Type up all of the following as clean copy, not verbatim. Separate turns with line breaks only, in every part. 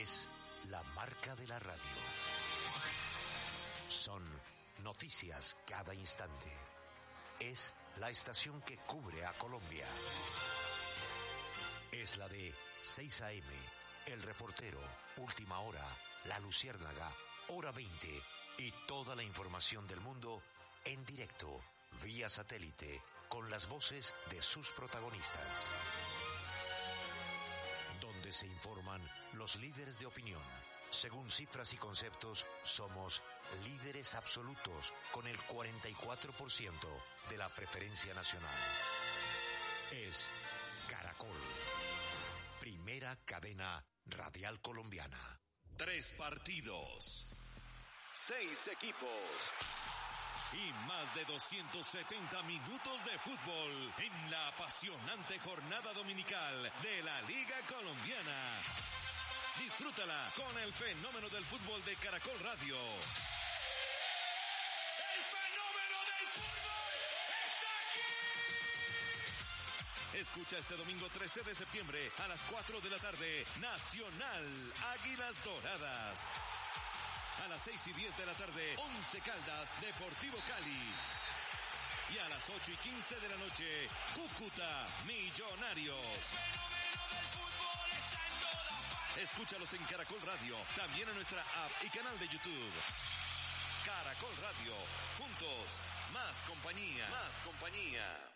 Es la marca de la radio. Son noticias cada instante. Es la estación que cubre a Colombia. Es la de 6 a.m., El Reportero, Última Hora, La Luciérnaga, Hora 20 y toda la información del mundo en directo, vía satélite, con las voces de sus protagonistas. Donde se informan los líderes de opinión. Según cifras y conceptos, somos líderes absolutos con el 44% de la preferencia nacional. Es Caracol, primera cadena radial colombiana.
3 partidos, 6 equipos y más de 270 minutos de fútbol en la apasionante jornada dominical de la Liga Colombiana. Disfrútala con el fenómeno del fútbol de Caracol Radio. ¡El fenómeno del fútbol está aquí! Escucha este domingo 13 de septiembre a las 4 de la tarde, Nacional Águilas Doradas. A las 6:10 de la tarde, Once Caldas, Deportivo Cali. Y a las 8:15 de la noche, Cúcuta, Millonarios. Escúchalos en Caracol Radio, también en nuestra app y canal de YouTube. Caracol Radio, juntos, más compañía, más compañía.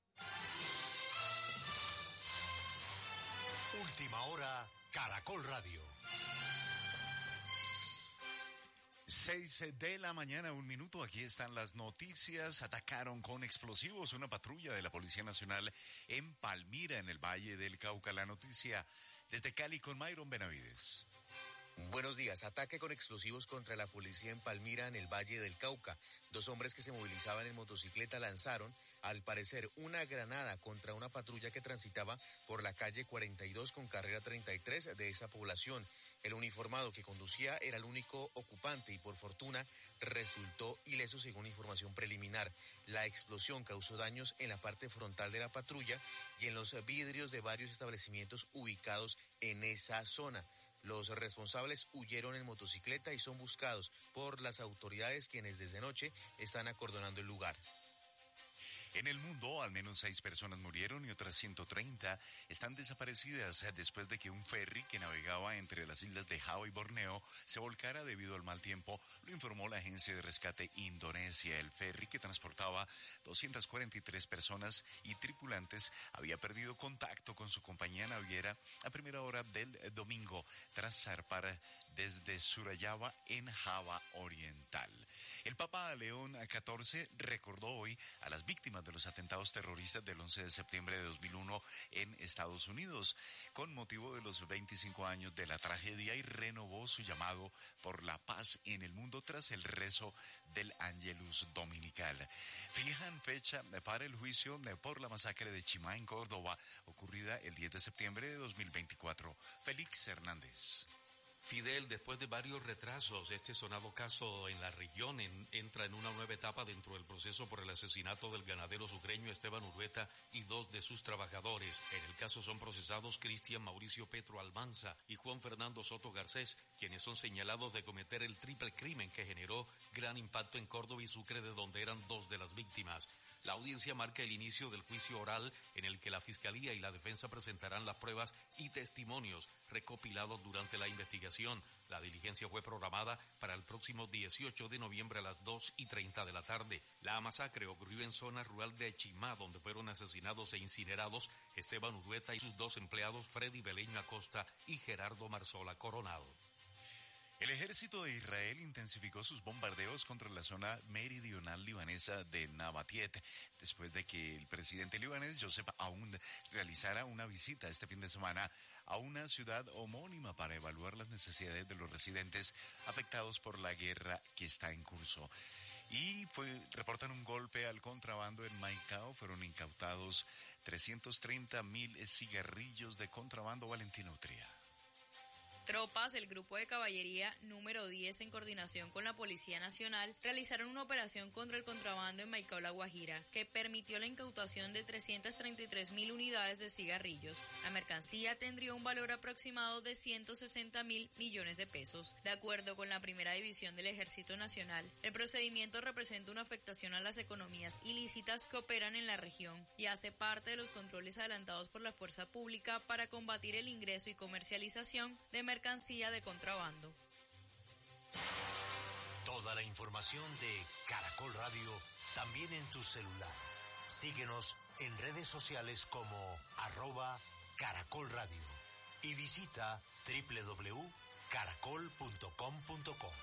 Última Hora, Caracol Radio.
6 de la mañana, 1 minuto. Aquí están las noticias. Atacaron con explosivos una patrulla de la Policía Nacional en Palmira, en el Valle del Cauca. La noticia desde Cali con Myron Benavides.
Buenos días. Ataque con explosivos contra la policía en Palmira, en el Valle del Cauca. 2 hombres que se movilizaban en motocicleta lanzaron, al parecer, una granada contra una patrulla que transitaba por la calle 42 con carrera 33 de esa población. El uniformado que conducía era el único ocupante y por fortuna resultó ileso según información preliminar. La explosión causó daños en la parte frontal de la patrulla y en los vidrios de varios establecimientos ubicados en esa zona. Los responsables huyeron en motocicleta y son buscados por las autoridades, quienes desde noche están acordonando el lugar.
En el mundo, al menos 6 personas murieron y otras 130 están desaparecidas después de que un ferry que navegaba entre las islas de Java y Borneo se volcara debido al mal tiempo, lo informó la agencia de rescate Indonesia. El ferry, que transportaba 243 personas y tripulantes, había perdido contacto con su compañía naviera a primera hora del domingo tras zarpar desde Surayava en Java Oriental. El Papa León XIV recordó hoy a las víctimas de los atentados terroristas del 11 de septiembre de 2001 en Estados Unidos, con motivo de los 25 años de la tragedia, y renovó su llamado por la paz en el mundo tras el rezo del Ángelus Dominical. Fijan fecha para el juicio por la masacre de Chimá en Córdoba, ocurrida el 10 de septiembre de 2024. Félix Hernández.
Fidel, después de varios retrasos, este sonado caso en la región entra en una nueva etapa dentro del proceso por el asesinato del ganadero sucreño Esteban Urueta y 2 de sus trabajadores. En el caso son procesados Cristian Mauricio Petro Almanza y Juan Fernando Soto Garcés, quienes son señalados de cometer el triple crimen que generó gran impacto en Córdoba y Sucre, de donde eran 2 de las víctimas. La audiencia marca el inicio del juicio oral, en el que la Fiscalía y la Defensa presentarán las pruebas y testimonios recopilados durante la investigación. La diligencia fue programada para el próximo 18 de noviembre a las 2:30 de la tarde. La masacre ocurrió en zona rural de Chimá, donde fueron asesinados e incinerados Esteban Urueta y sus 2 empleados, Freddy Beleño Acosta y Gerardo Marzola Coronado.
El ejército de Israel intensificó sus bombardeos contra la zona meridional libanesa de Nabatiet, después de que el presidente libanés Joseph Aoun realizara una visita este fin de semana a una ciudad homónima para evaluar las necesidades de los residentes afectados por la guerra que está en curso. Y reportan un golpe al contrabando en Maicao. Fueron incautados 330.000 cigarrillos de contrabando. Valentina Utría.
Tropas del Grupo de Caballería número 10, en coordinación con la Policía Nacional, realizaron una operación contra el contrabando en Maicao, La Guajira, que permitió la incautación de 333.000 unidades de cigarrillos. La mercancía tendría un valor aproximado de 160.000 millones de pesos. De acuerdo con la Primera División del Ejército Nacional, el procedimiento representa una afectación a las economías ilícitas que operan en la región y hace parte de los controles adelantados por la fuerza pública para combatir el ingreso y comercialización de mercancía de contrabando.
Toda la información de Caracol Radio también en tu celular. Síguenos en redes sociales como @Caracol Radio y visita www.caracol.com.co.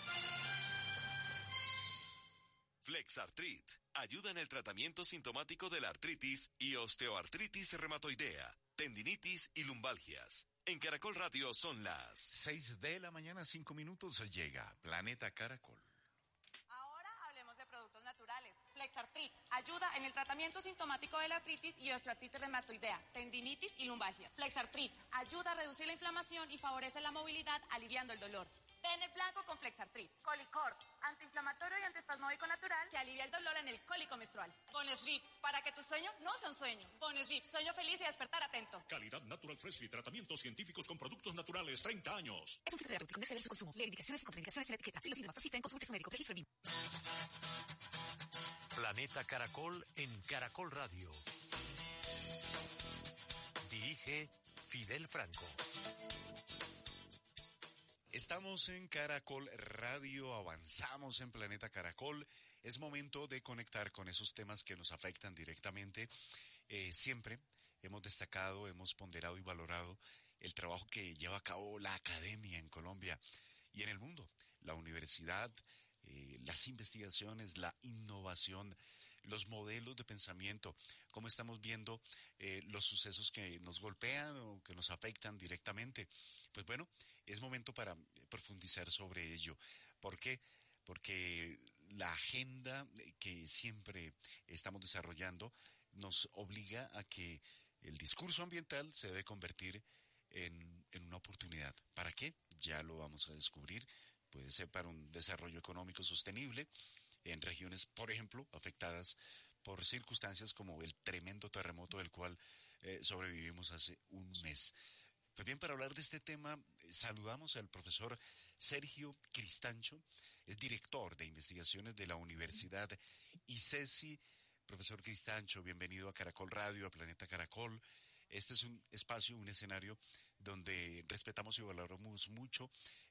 Flexartrit ayuda en el tratamiento sintomático de la artritis y osteoartritis reumatoidea, tendinitis y lumbalgias. En Caracol Radio son las
6 de la mañana, 5 minutos, llega Planeta Caracol.
Ahora hablemos de productos naturales. Flexartrit ayuda en el tratamiento sintomático de la artritis y osteoartritis reumatoidea, tendinitis y lumbalgia. Flexartrit ayuda a reducir la inflamación y favorece la movilidad, aliviando el dolor. Ten el blanco con Flexartrit. Colicort, antiinflamatorio y antiespasmódico natural que alivia el dolor en el cólico menstrual. Bonesleep, para que tu sueño no sea un sueño. Bonesleep, sueño feliz y despertar atento.
Calidad Natural Freshly, tratamientos científicos con productos naturales, 30 años.
Es un fitoterapéutico, no excede su consumo. Leer indicaciones y contraindicaciones en la etiqueta. Si los síntomas persisten, consulte a su médico. Registro BIM.
Planeta Caracol en Caracol Radio. Dirige Fidel Franco.
Estamos en Caracol Radio, avanzamos en Planeta Caracol. Es momento de conectar con esos temas que nos afectan directamente. Siempre hemos destacado, hemos ponderado y valorado el trabajo que lleva a cabo la academia en Colombia y en el mundo. La universidad, las investigaciones, la innovación, los modelos de pensamiento, cómo estamos viendo los sucesos que nos golpean o que nos afectan directamente. Pues bueno, es momento para profundizar sobre ello. ¿Por qué? Porque la agenda que siempre estamos desarrollando nos obliga a que el discurso ambiental se debe convertir en una oportunidad. ¿Para qué? Ya lo vamos a descubrir. Puede ser para un desarrollo económico sostenible en regiones, por ejemplo, afectadas por circunstancias como el tremendo terremoto del cual sobrevivimos hace un mes. Pues bien, para hablar de este tema, saludamos al profesor Sergio Cristancho, es director de investigaciones de la Universidad ICESI. Profesor Cristancho, bienvenido a Caracol Radio, a Planeta Caracol. Este es un espacio, un escenario donde respetamos y valoramos mucho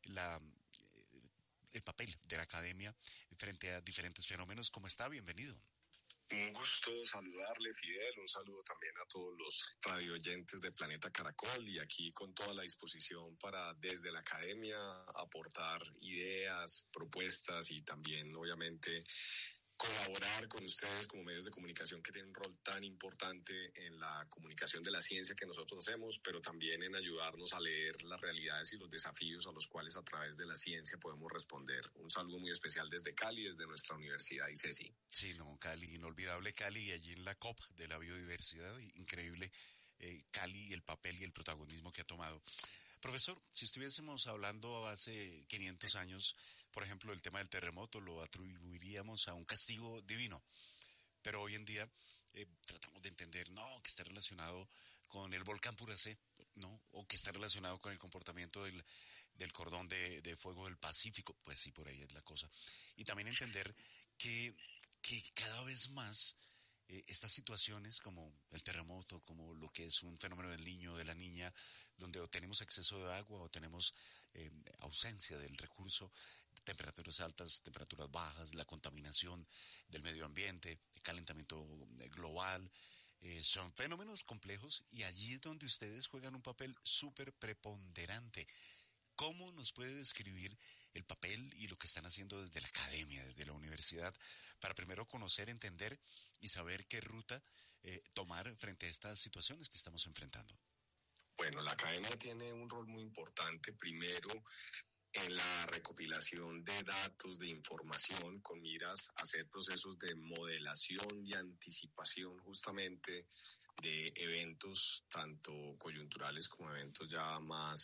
el papel de la academia frente a diferentes fenómenos. ¿Cómo está? Bienvenido.
Un gusto saludarle, Fidel, un saludo también a todos los radioyentes de Planeta Caracol y aquí con toda la disposición para desde la academia aportar ideas, propuestas y también obviamente colaborar con ustedes como medios de comunicación que tienen un rol tan importante en la comunicación de la ciencia que nosotros hacemos, pero también en ayudarnos a leer las realidades y los desafíos a los cuales a través de la ciencia podemos responder. Un saludo muy especial desde Cali, desde nuestra universidad ICESI.
Sí, no, Cali, inolvidable Cali, y allí en la COP de la biodiversidad, increíble Cali y el papel y el protagonismo que ha tomado. Profesor, si estuviésemos hablando hace 500 años, por ejemplo, el tema del terremoto lo atribuiríamos a un castigo divino, pero hoy en día tratamos de entender, no, que está relacionado con el volcán Puracé, no, o que está relacionado con el comportamiento del cordón de fuego del Pacífico, pues sí, por ahí es la cosa. Y también entender que cada vez más estas situaciones como el terremoto, como lo que es un fenómeno del niño, de la niña, donde o tenemos exceso de agua o tenemos ausencia del recurso, temperaturas altas, temperaturas bajas, la contaminación del medio ambiente, el calentamiento global, son fenómenos complejos y allí es donde ustedes juegan un papel súper preponderante. ¿Cómo nos puede describir el papel y lo que están haciendo desde la academia, desde la universidad, para primero conocer, entender y saber qué ruta tomar frente a estas situaciones que estamos enfrentando?
Bueno, la academia tiene un rol muy importante, primero, en la recopilación de datos, de información, con miras a hacer procesos de modelación y anticipación justamente de eventos tanto coyunturales como eventos ya más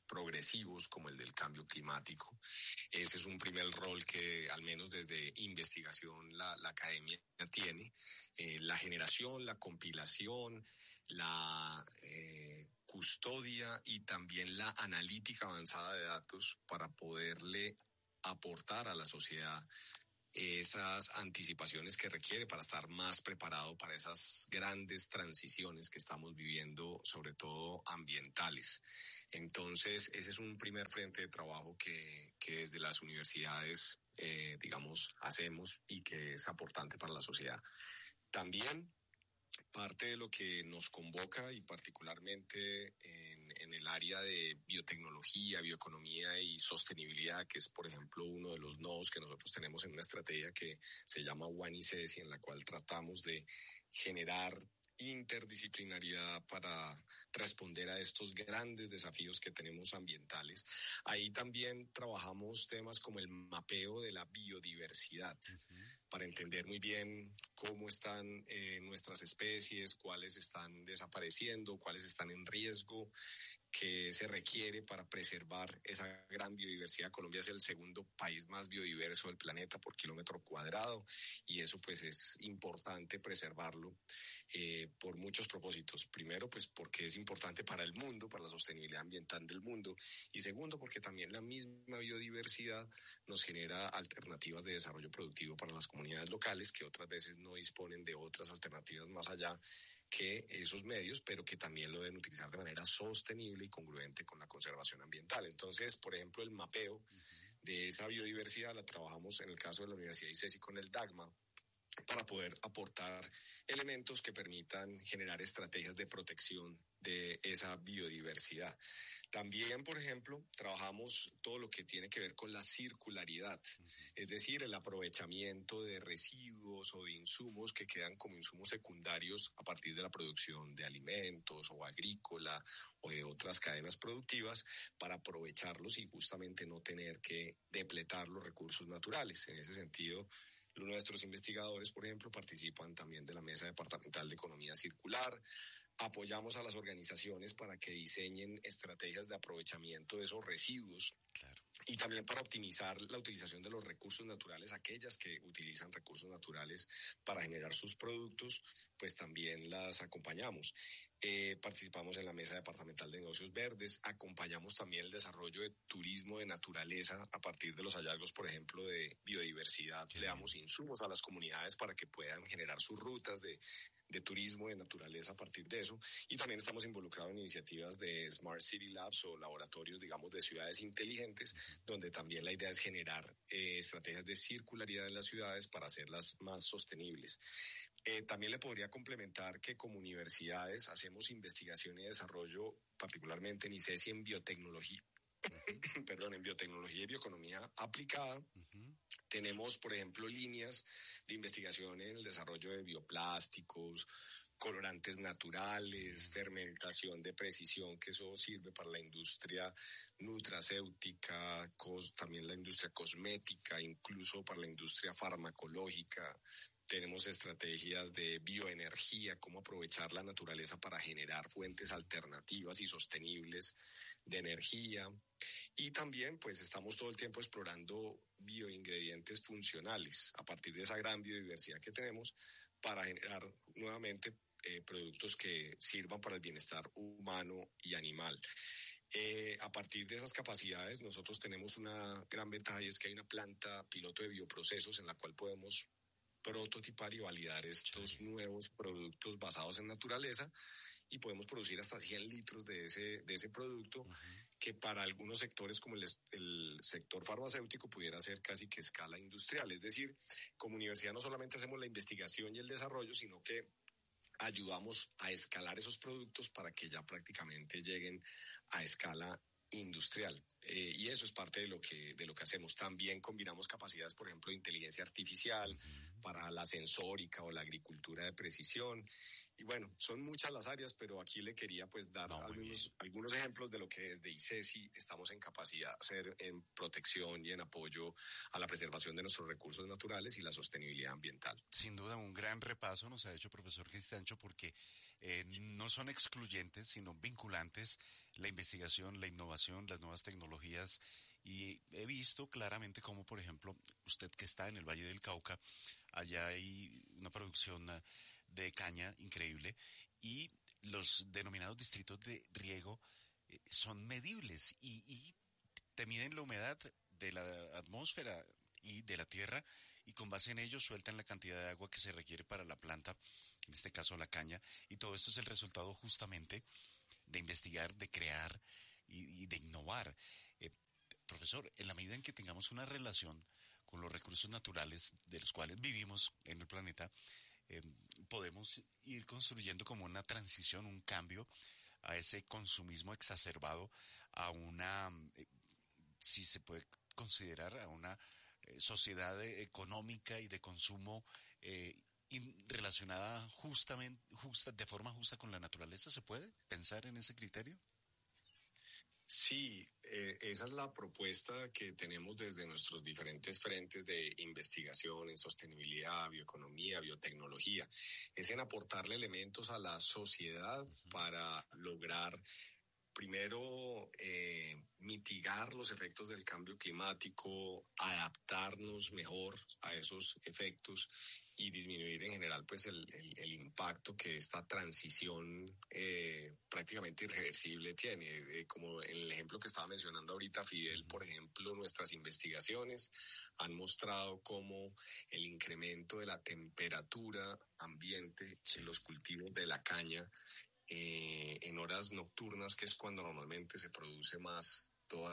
progresivos como el del cambio climático. Ese es un primer rol que al menos desde investigación la academia tiene. La generación, la compilación, la custodia y también la analítica avanzada de datos para poderle aportar a la sociedad esas anticipaciones que requiere para estar más preparado para esas grandes transiciones que estamos viviendo, sobre todo ambientales. Entonces, ese es un primer frente de trabajo que desde las universidades, hacemos y que es aportante para la sociedad. También parte de lo que nos convoca y particularmente en el área de biotecnología, bioeconomía y sostenibilidad, que es, por ejemplo, uno de los nodos que nosotros tenemos en una estrategia que se llama One ICESI, en la cual tratamos de generar interdisciplinariedad para responder a estos grandes desafíos que tenemos ambientales. Ahí también trabajamos temas como el mapeo de la biodiversidad, para entender muy bien cómo están nuestras especies, cuáles están desapareciendo, cuáles están en riesgo, qué se requiere para preservar esa gran biodiversidad. Colombia es el segundo país más biodiverso del planeta por kilómetro cuadrado y eso pues es importante preservarlo por muchos propósitos. Primero, pues porque es importante para el mundo, para la sostenibilidad ambiental del mundo, y segundo, porque también la misma biodiversidad nos genera alternativas de desarrollo productivo para las comunidades locales que otras veces no disponen de otras alternativas más allá que esos medios, pero que también lo deben utilizar de manera sostenible y congruente con la conservación ambiental. Entonces, por ejemplo, el mapeo de esa biodiversidad la trabajamos en el caso de la Universidad ICESI con el DAGMA, para poder aportar elementos que permitan generar estrategias de protección de esa biodiversidad. También, por ejemplo, trabajamos todo lo que tiene que ver con la circularidad, es decir, el aprovechamiento de residuos o de insumos que quedan como insumos secundarios a partir de la producción de alimentos o agrícola o de otras cadenas productivas para aprovecharlos y justamente no tener que depletar los recursos naturales. En ese sentido, nuestros investigadores, por ejemplo, participan también de la Mesa Departamental de Economía Circular. Apoyamos a las organizaciones para que diseñen estrategias de aprovechamiento de esos residuos. Claro. Y también para optimizar la utilización de los recursos naturales, aquellas que utilizan recursos naturales para generar sus productos, pues también las acompañamos. Participamos en la Mesa Departamental de Negocios Verdes, acompañamos también el desarrollo de turismo de naturaleza a partir de los hallazgos, por ejemplo, de biodiversidad. Le damos insumos a las comunidades para que puedan generar sus rutas de turismo de naturaleza a partir de eso, y también estamos involucrados en iniciativas de Smart City Labs o laboratorios, digamos, de ciudades inteligentes, donde también la idea es generar estrategias de circularidad en las ciudades para hacerlas más sostenibles. También le podría complementar que como universidades hacemos investigación y desarrollo, particularmente en ICESI, en biotecnología, en biotecnología y bioeconomía aplicada. Tenemos, por ejemplo, líneas de investigación en el desarrollo de bioplásticos, colorantes naturales, fermentación de precisión, que eso sirve para la industria nutracéutica, también la industria cosmética, incluso para la industria farmacológica. Tenemos estrategias de bioenergía, cómo aprovechar la naturaleza para generar fuentes alternativas y sostenibles de energía. Y también, pues, estamos todo el tiempo explorando bioingredientes funcionales a partir de esa gran biodiversidad que tenemos para generar nuevamente productos que sirvan para el bienestar humano y animal. A partir de esas capacidades, nosotros tenemos una gran ventaja y es que hay una planta piloto de bioprocesos en la cual podemos prototipar y validar estos nuevos productos basados en naturaleza y podemos producir hasta 100 litros de ese producto que para algunos sectores como el sector farmacéutico pudiera ser casi que escala industrial. Es decir, como universidad no solamente hacemos la investigación y el desarrollo, sino que ayudamos a escalar esos productos para que ya prácticamente lleguen a escala industrial. Y eso es parte de lo que hacemos. También combinamos capacidades, por ejemplo, de inteligencia artificial para la sensórica o la agricultura de precisión. Y bueno, son muchas las áreas, pero aquí le quería pues dar algunos ejemplos de lo que desde ICESI estamos en capacidad de hacer en protección y en apoyo a la preservación de nuestros recursos naturales y la sostenibilidad ambiental.
Sin duda, un gran repaso nos ha hecho profesor Cristancho, porque no son excluyentes, sino vinculantes la investigación, la innovación, las nuevas tecnologías. Y he visto claramente cómo, por ejemplo, usted que está en el Valle del Cauca, allá hay una producción de caña increíble, y los denominados distritos de riego son medibles y te miden la humedad de la atmósfera y de la tierra, y con base en ello sueltan la cantidad de agua que se requiere para la planta, en este caso la caña, y todo esto es el resultado justamente de investigar, de crear y de innovar. Profesor, en la medida en que tengamos una relación con los recursos naturales de los cuales vivimos en el planeta, podemos ir construyendo como una transición, un cambio a ese consumismo exacerbado, a una, si se puede considerar, a una sociedad económica y de consumo relacionada de forma justa con la naturaleza. ¿Se puede pensar en ese criterio?
Sí, esa es la propuesta que tenemos desde nuestros diferentes frentes de investigación en sostenibilidad, bioeconomía, biotecnología. Es en aportarle elementos a la sociedad para lograr, primero, mitigar los efectos del cambio climático, adaptarnos mejor a esos efectos y disminuir en general pues el impacto que esta transición prácticamente irreversible tiene. Como en el ejemplo que estaba mencionando ahorita Fidel, por ejemplo, nuestras investigaciones han mostrado cómo el incremento de la temperatura ambiente en los cultivos de la caña en horas nocturnas, que es cuando normalmente se produce más todos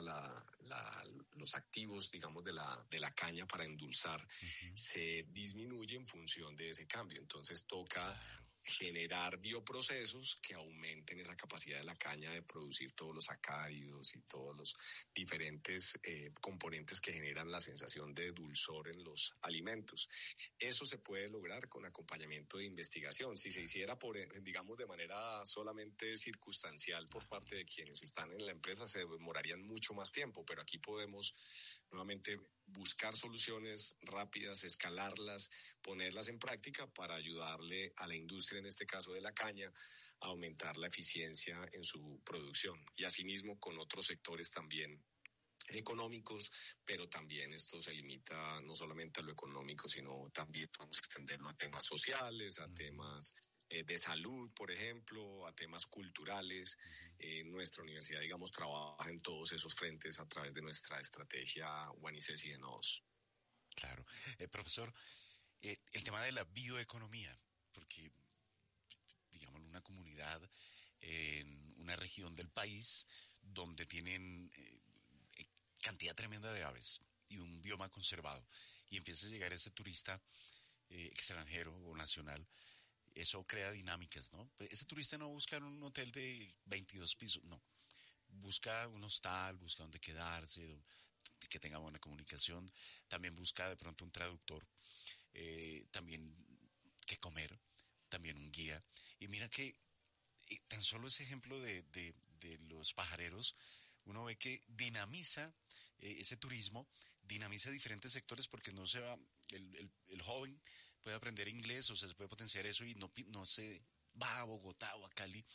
los activos, digamos, de la caña para endulzar, se disminuye en función de ese cambio. Entonces toca generar bioprocesos que aumenten esa capacidad de la caña de producir todos los sacáridos y todos los diferentes componentes que generan la sensación de dulzor en los alimentos. Eso se puede lograr con acompañamiento de investigación. Si se hiciera digamos, de manera solamente circunstancial por parte de quienes están en la empresa, se demorarían mucho más tiempo, pero aquí podemos nuevamente buscar soluciones rápidas, escalarlas, ponerlas en práctica para ayudarle a la industria, en este caso de la caña, a aumentar la eficiencia en su producción. Y asimismo con otros sectores también económicos, pero también esto se limita no solamente a lo económico, sino también podemos extenderlo a temas sociales, a temas de salud, por ejemplo, a temas culturales. Nuestra universidad, digamos, trabaja en todos esos frentes a través de nuestra estrategia One ICESI de Nodos.
Claro. Profesor, el tema de la bioeconomía, porque, digamos, una comunidad en una región del país donde tienen cantidad tremenda de aves y un bioma conservado, y empieza a llegar ese turista extranjero o nacional, eso crea dinámicas, ¿no? Ese turista no busca un hotel de 22 pisos, no. Busca un hostal, busca donde quedarse, que tenga buena comunicación. También busca de pronto un traductor, también que comer, también un guía. Y mira que tan solo ese ejemplo de los pajareros, uno ve que dinamiza ese turismo, dinamiza diferentes sectores, porque no se va, el joven puede aprender inglés, o sea, se puede potenciar eso, y no se va a Bogotá o a Cali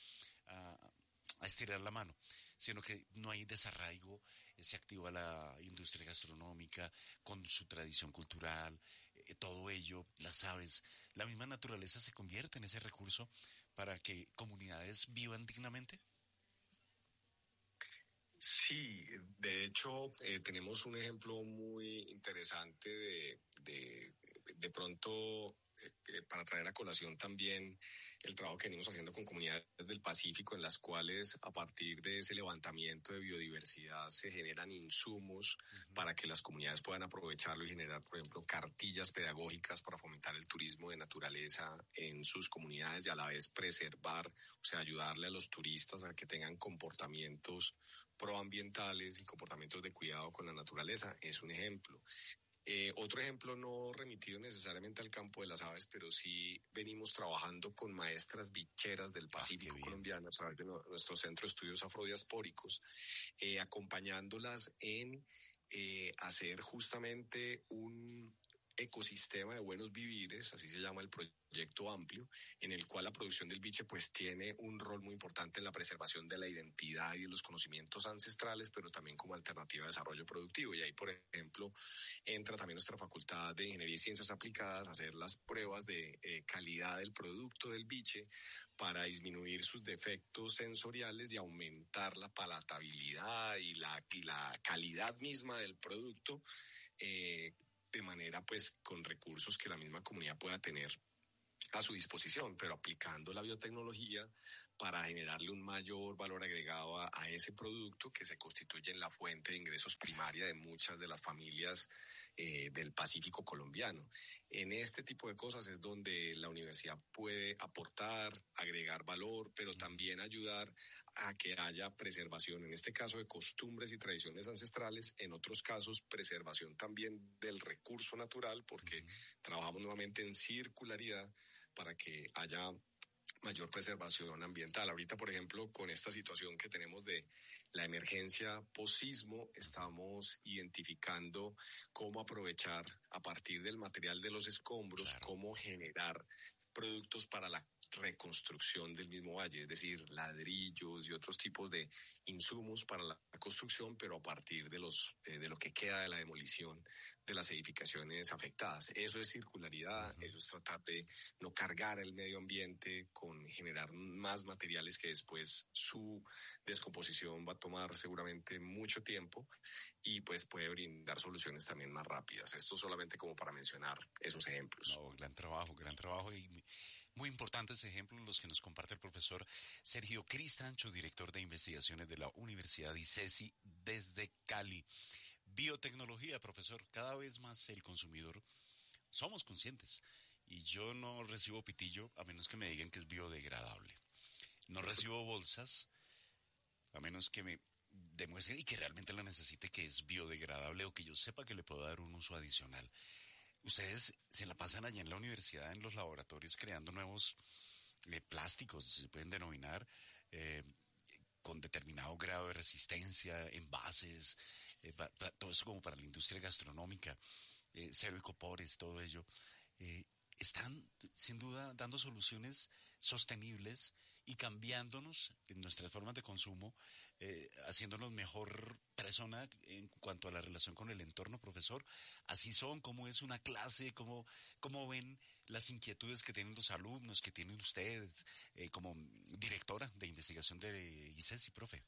a estirar la mano, sino que no hay desarraigo, se activa la industria gastronómica con su tradición cultural, todo ello, las aves, la misma naturaleza se convierte en ese recurso para que comunidades vivan dignamente.
Sí, de hecho tenemos un ejemplo muy interesante de pronto para traer a colación también el trabajo que venimos haciendo con comunidades del Pacífico, en las cuales a partir de ese levantamiento de biodiversidad se generan insumos para que las comunidades puedan aprovecharlo y generar, por ejemplo, cartillas pedagógicas para fomentar el turismo de naturaleza en sus comunidades y a la vez preservar, o sea, ayudarle a los turistas a que tengan comportamientos proambientales y comportamientos de cuidado con la naturaleza. Es un ejemplo. Otro ejemplo no remitido necesariamente al campo de las aves, pero sí venimos trabajando con maestras bicheras del Pacífico colombiano a través de nuestro Centro de Estudios Afrodiaspóricos, acompañándolas en hacer justamente un ecosistema de buenos vivires, así se llama el proyecto amplio, en el cual la producción del biche pues tiene un rol muy importante en la preservación de la identidad y de los conocimientos ancestrales, pero también como alternativa de desarrollo productivo. Y ahí, por ejemplo, entra también nuestra facultad de Ingeniería y Ciencias Aplicadas a hacer las pruebas de calidad del producto del biche para disminuir sus defectos sensoriales y aumentar la palatabilidad y la calidad misma del producto, de manera pues con recursos que la misma comunidad pueda tener a su disposición, pero aplicando la biotecnología para generarle un mayor valor agregado a ese producto que se constituye en la fuente de ingresos primaria de muchas de las familias del Pacífico colombiano. En este tipo de cosas es donde la universidad puede aportar, agregar valor, pero también ayudar a que haya preservación, en este caso de costumbres y tradiciones ancestrales, en otros casos preservación también del recurso natural, porque trabajamos nuevamente en circularidad para que haya mayor preservación ambiental. Ahorita, por ejemplo, con esta situación que tenemos de la emergencia post-sismo, estamos identificando cómo aprovechar a partir del material de los escombros, cómo generar productos para la reconstrucción del mismo valle, es decir, ladrillos y otros tipos de insumos para la construcción, pero a partir de lo que queda de la demolición de las edificaciones afectadas. Eso es circularidad, eso es tratar de no cargar el medio ambiente con generar más materiales que después su descomposición va a tomar seguramente mucho tiempo y pues puede brindar soluciones también más rápidas. Esto solamente como para mencionar esos ejemplos.
No, gran trabajo y muy importantes ejemplos los que nos comparte el profesor Sergio Cristancho, director de investigaciones de la Universidad ICESI desde Cali. Biotecnología, profesor, cada vez más el consumidor somos conscientes y yo no recibo pitillo a menos que me digan que es biodegradable. No recibo bolsas a menos que me demuestren y que realmente la necesite que es biodegradable o que yo sepa que le puedo dar un uso adicional. Ustedes se la pasan allá en la universidad, en los laboratorios, creando nuevos plásticos, se pueden denominar, con determinado grado de resistencia, envases, todo eso como para la industria gastronómica, cero ecopores, todo ello. Están, sin duda, dando soluciones sostenibles y cambiándonos en nuestras formas de consumo, haciéndonos mejor persona en cuanto a la relación con el entorno, profesor. Así son, cómo es una clase, cómo ven las inquietudes que tienen los alumnos, que tienen ustedes, como directora de investigación de ICESI, profe.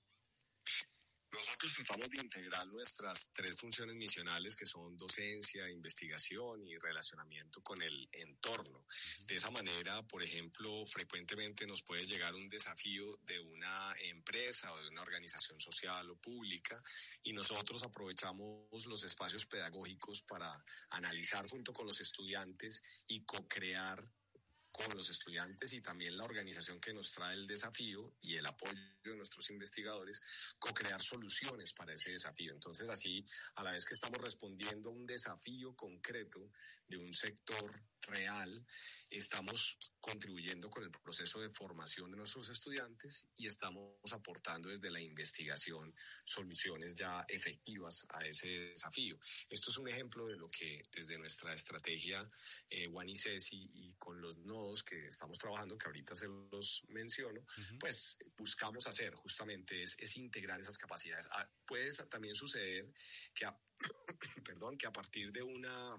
Nosotros tratamos de integrar nuestras tres funciones misionales, que son docencia, investigación y relacionamiento con el entorno. De esa manera, por ejemplo, frecuentemente nos puede llegar un desafío de una empresa o de una organización social o pública y nosotros aprovechamos los espacios pedagógicos para analizar junto con los estudiantes y co-crear con los estudiantes y también la organización que nos trae el desafío y el apoyo de nuestros investigadores, co-crear soluciones para ese desafío. Entonces, así, a la vez que estamos respondiendo a un desafío concreto de un sector real, estamos contribuyendo con el proceso de formación de nuestros estudiantes y estamos aportando desde la investigación soluciones ya efectivas a ese desafío. Esto es un ejemplo de lo que desde nuestra estrategia One ICESI y con los nodos que estamos trabajando, que ahorita se los menciono, pues buscamos hacer justamente es integrar esas capacidades. Puede también suceder que que a partir de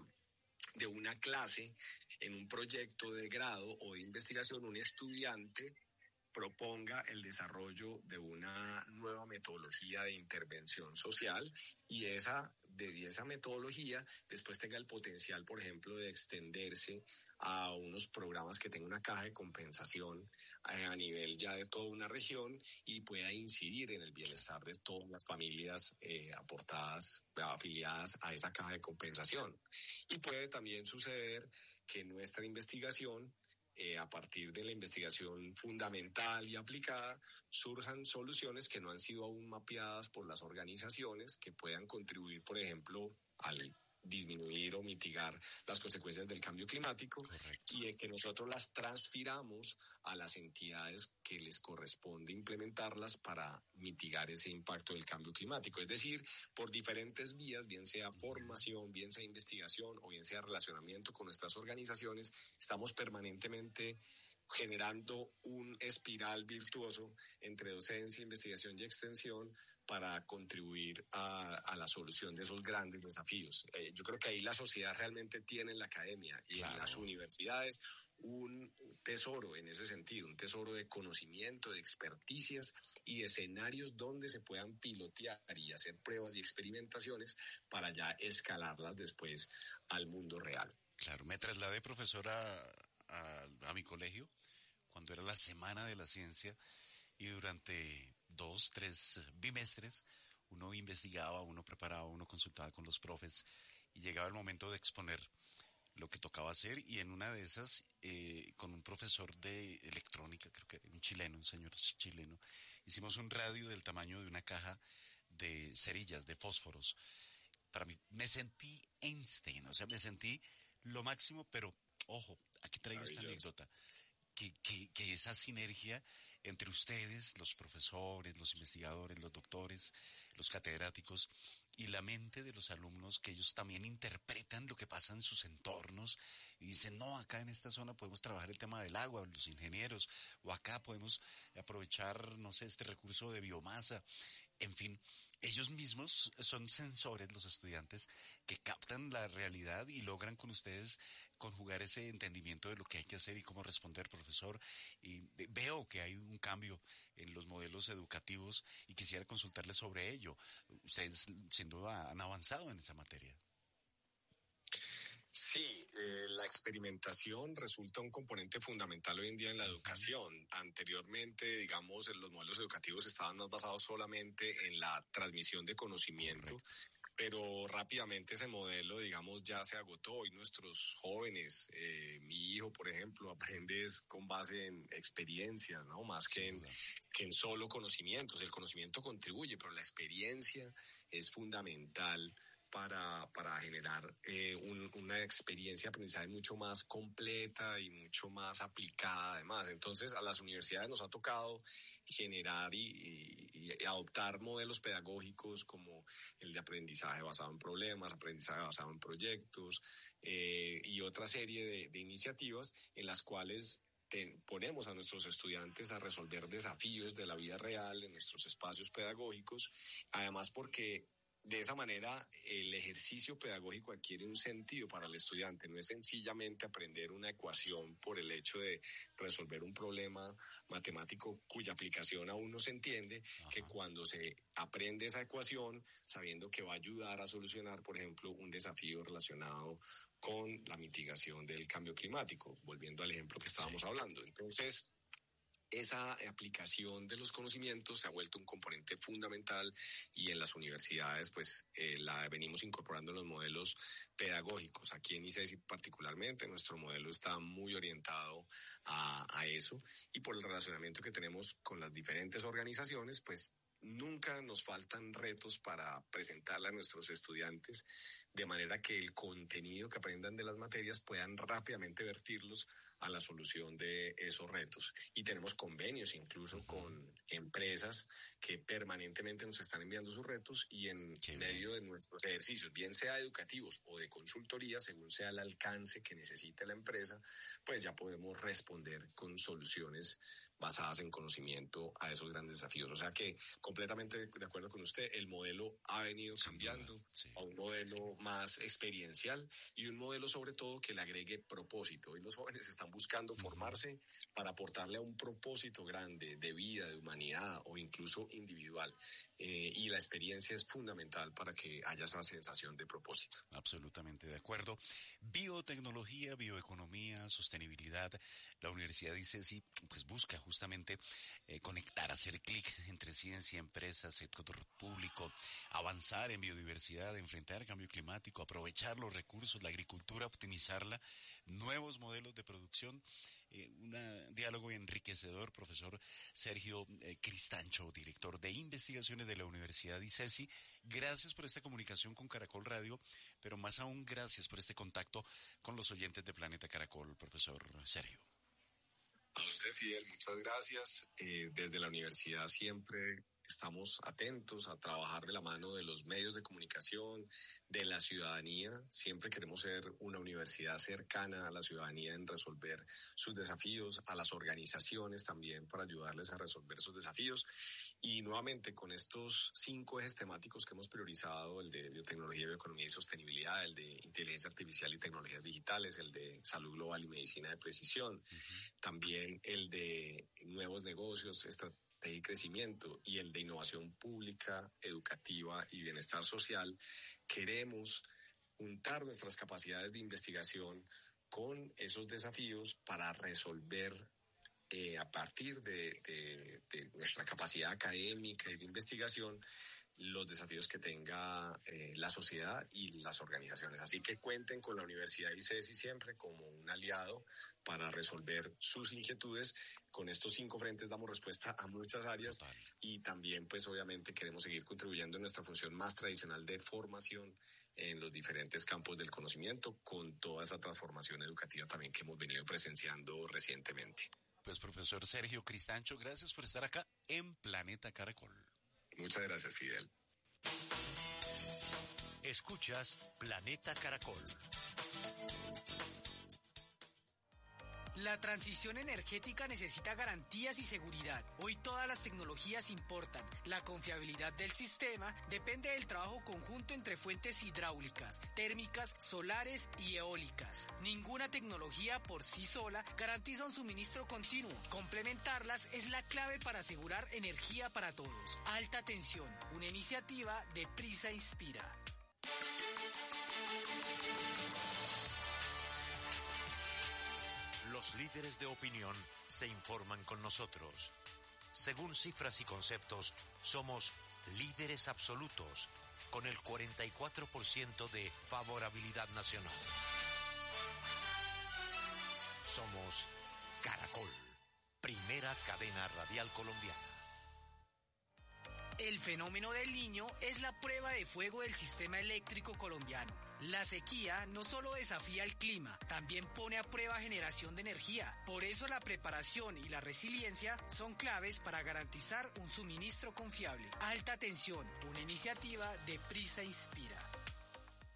una clase en un proyecto de grado o de investigación, un estudiante proponga el desarrollo de una nueva metodología de intervención social y esa metodología después tenga el potencial, por ejemplo, de extenderse a unos programas que tengan una caja de compensación a nivel ya de toda una región y pueda incidir en el bienestar de todas las familias afiliadas a esa caja de compensación. Y puede también suceder que nuestra investigación, a partir de la investigación fundamental y aplicada, surjan soluciones que no han sido aún mapeadas por las organizaciones que puedan contribuir, por ejemplo, al disminuir o mitigar las consecuencias del cambio climático. Correcto. Y de que nosotros las transfiramos a las entidades que les corresponde implementarlas para mitigar ese impacto del cambio climático. Es decir, por diferentes vías, bien sea formación, bien sea investigación o bien sea relacionamiento con nuestras organizaciones, estamos permanentemente generando un espiral virtuoso entre docencia, investigación y extensión para contribuir a la solución de esos grandes desafíos. Yo creo que ahí la sociedad realmente tiene en la academia y en las universidades un tesoro en ese sentido, un tesoro de conocimiento, de experticias y de escenarios donde se puedan pilotear y hacer pruebas y experimentaciones para ya escalarlas después al mundo real.
Claro, me trasladé, profesora, a mi colegio cuando era la Semana de la Ciencia y durante 2-3 bimestres uno investigaba, uno preparaba, uno consultaba con los profes y llegaba el momento de exponer lo que tocaba hacer, y en una de esas, con un profesor de electrónica, creo que era un chileno, un señor chileno, hicimos un radio del tamaño de una caja de cerillas, de fósforos. Para mí, me sentí Einstein, o sea, me sentí lo máximo, pero, ojo, aquí traigo esta anécdota, que esa sinergia entre ustedes, los profesores, los investigadores, los doctores, los catedráticos, y la mente de los alumnos, que ellos también interpretan lo que pasa en sus entornos y dicen, no, acá en esta zona podemos trabajar el tema del agua, los ingenieros, o acá podemos aprovechar, no sé, este recurso de biomasa. En fin, ellos mismos son sensores, los estudiantes, que captan la realidad y logran con ustedes conjugar ese entendimiento de lo que hay que hacer y cómo responder, profesor. Y veo que hay un cambio en los modelos educativos y quisiera consultarles sobre ello. Ustedes, sin duda, han avanzado en esa materia.
Sí, la experimentación resulta un componente fundamental hoy en día en la educación. Anteriormente, digamos, los modelos educativos estaban más basados solamente en la transmisión de conocimiento. Correcto. Pero rápidamente ese modelo, digamos, ya se agotó y nuestros jóvenes, mi hijo, por ejemplo, aprende con base en experiencias, ¿no? Más que en solo conocimientos. El conocimiento contribuye, pero la experiencia es fundamental para generar una experiencia de aprendizaje mucho más completa y mucho más aplicada además. Entonces, a las universidades nos ha tocado generar y adoptar modelos pedagógicos como el de aprendizaje basado en problemas, aprendizaje basado en proyectos y otra serie de iniciativas en las cuales ponemos a nuestros estudiantes a resolver desafíos de la vida real en nuestros espacios pedagógicos, además porque de esa manera el ejercicio pedagógico adquiere un sentido para el estudiante. No es sencillamente aprender una ecuación por el hecho de resolver un problema matemático cuya aplicación aún no se entiende. Ajá. Que cuando se aprende esa ecuación, sabiendo que va a ayudar a solucionar, por ejemplo, un desafío relacionado con la mitigación del cambio climático, volviendo al ejemplo que estábamos hablando. Entonces, esa aplicación de los conocimientos se ha vuelto un componente fundamental y en las universidades pues la venimos incorporando en los modelos pedagógicos. Aquí en ICESI particularmente nuestro modelo está muy orientado a eso, y por el relacionamiento que tenemos con las diferentes organizaciones pues nunca nos faltan retos para presentarle a nuestros estudiantes, de manera que el contenido que aprendan de las materias puedan rápidamente vertirlos a la solución de esos retos. Y tenemos convenios incluso con empresas que permanentemente nos están enviando sus retos, y en medio de nuestros ejercicios, bien sea educativos o de consultoría, según sea el alcance que necesite la empresa, pues ya podemos responder con soluciones basadas en conocimiento a esos grandes desafíos. O sea que completamente de acuerdo con usted, el modelo ha venido cambiando a un modelo más experiencial y un modelo sobre todo que le agregue propósito. Y los jóvenes están buscando formarse para aportarle a un propósito grande de vida, de humanidad o incluso individual. Y la experiencia es fundamental para que haya esa sensación de propósito.
Absolutamente de acuerdo. Biotecnología, bioeconomía, sostenibilidad. La Universidad de ICESI pues busca justamente conectar, hacer clic entre ciencia, empresas, sector público, avanzar en biodiversidad, enfrentar el cambio climático, aprovechar los recursos, la agricultura, optimizarla, nuevos modelos de producción. un diálogo enriquecedor, profesor Sergio Cristancho, director de investigaciones de la Universidad ICESI. Gracias por esta comunicación con Caracol Radio, pero más aún gracias por este contacto con los oyentes de Planeta Caracol, profesor Sergio.
A usted, Fidel, muchas gracias. Desde la universidad siempre estamos atentos a trabajar de la mano de los medios de comunicación, de la ciudadanía. Siempre queremos ser una universidad cercana a la ciudadanía en resolver sus desafíos, a las organizaciones también para ayudarles a resolver sus desafíos. Y nuevamente con estos 5 ejes temáticos que hemos priorizado, el de biotecnología, bioeconomía y sostenibilidad, el de inteligencia artificial y tecnologías digitales, el de salud global y medicina de precisión, también el de nuevos negocios, estrategia y crecimiento, y el de innovación pública, educativa y bienestar social, queremos juntar nuestras capacidades de investigación con esos desafíos para resolver a partir de nuestra capacidad académica y de investigación los desafíos que tenga la sociedad y las organizaciones. Así que cuenten con la Universidad ICESI siempre como un aliado para resolver sus inquietudes. Con estos 5 frentes damos respuesta a muchas áreas. Total. Y también pues obviamente queremos seguir contribuyendo en nuestra función más tradicional de formación en los diferentes campos del conocimiento, con toda esa transformación educativa también que hemos venido presenciando recientemente.
Pues profesor Sergio Cristancho, gracias por estar acá en Planeta Caracol.
Muchas gracias, Fidel.
Escuchas Planeta Caracol.
La transición energética necesita garantías y seguridad. Hoy todas las tecnologías importan. La confiabilidad del sistema depende del trabajo conjunto entre fuentes hidráulicas, térmicas, solares y eólicas. Ninguna tecnología por sí sola garantiza un suministro continuo. Complementarlas es la clave para asegurar energía para todos. Alta tensión, una iniciativa de Prisa Inspira.
Los líderes de opinión se informan con nosotros. Según cifras y conceptos, somos líderes absolutos, con el 44% de favorabilidad nacional. Somos Caracol, primera cadena radial colombiana.
El fenómeno del Niño es la prueba de fuego del sistema eléctrico colombiano. La sequía no solo desafía el clima, también pone a prueba generación de energía. Por eso la preparación y la resiliencia son claves para garantizar un suministro confiable. Alta tensión, una iniciativa de Prisa Inspira.